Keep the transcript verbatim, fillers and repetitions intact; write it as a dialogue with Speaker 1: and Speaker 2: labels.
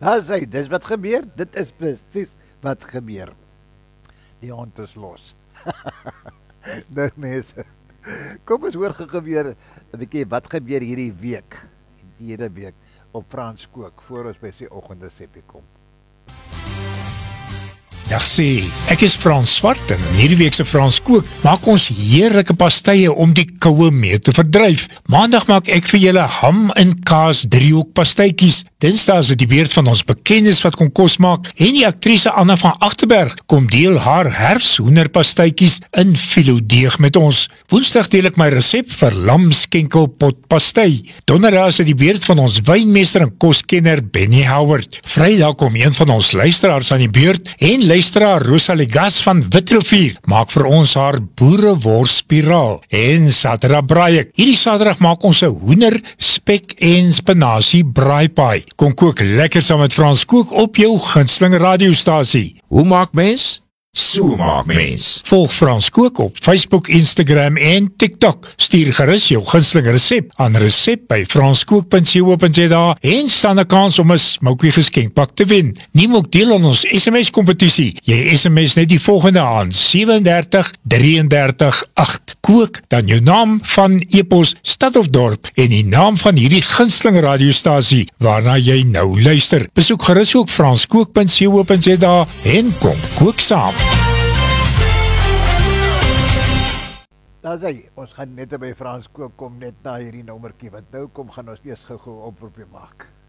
Speaker 1: Daar sê, dis wat gebeur, dit is presies wat gebeur. Die hond is los. Nou mense, kom ons hoor gebeur, 'n bietjie wat gebeur hierdie week, hierdie week op Frans Kook, voor ons by sy oggendresepie kom.
Speaker 2: Dag sê, ek is Frans Swart en in hierdie week se Frans Kook maak ons heerlike pastye om die koue mee te verdryf. Maandag maak ek vir julle ham en kaas driehoek pastytjies. Dinsdag is dit die beurt van ons bekendes wat kom kos maak en die aktrise Anna van Agterberg kom deel haar herfshoenderpastytjies in filodeeg met ons. Woensdag deel ek my resep vir lamskenkelpot pasty. Donderdag is dit die beurt van ons wynmeester en koskenner Benny Howard. Vrydag kom een van ons luisteraars aan die beurt en luisteraar Rosalie Gas van Witrivier maak vir ons haar boerewors spiraal. En Saterdag braai ek. Hierdie Saterdag maak ons 'n hoender, spek en spinasie braaipaai. Kom kook lekker saam met Frans Kook op jou gunsteling radiostasie.
Speaker 3: Hoe maak mens?
Speaker 2: So maak mens. Volg Frans Kook op Facebook, Instagram en TikTok. Stuur gerus jou gunsteling resep aan resep by franskook punt co punt za en staan 'n kans om 'n smokie geskenkpak te wen. Neem ook deel aan ons S M S kompetisie. Jy S M S net die volgende aan sewe drie drie drie agt. Kook dan jou naam van e-pos, stad of dorp en die naam van hierdie gunsteling radiostasie waarna jy nou luister. Besoek gerus ook franskook punt co punt za en kom kook saam.
Speaker 1: Daar sê, ons gaan net by Frans Kook kom net na hierdie nommertjie, want nou kom gaan ons eers gou-gou oproepie maak.